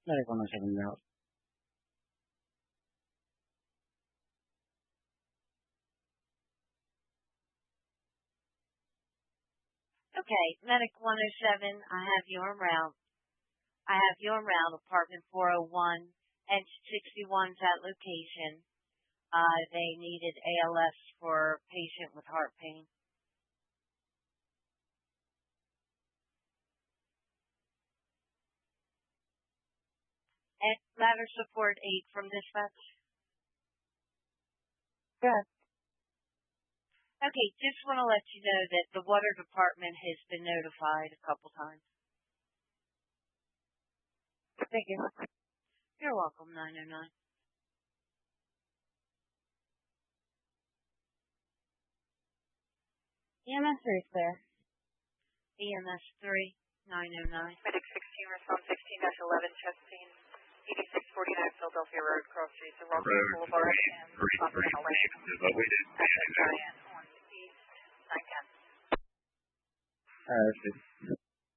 Medic 107 route. Okay, Medic 107, I have you en route. Apartment 401, Edge 61's at location. They needed ALS for patient with heart pain. And ladder support 8 from dispatch. Good. Okay, just want to let you know that the water department has been notified a couple times. Thank you. You're welcome, 909. EMS 3 is clear. EMS 3, 909. Medic 16, response 16-11, chest scene, 8649 Philadelphia Road, Cross Street, the Rockland Boulevard, and response 11. Access Giant on East 910. Alright,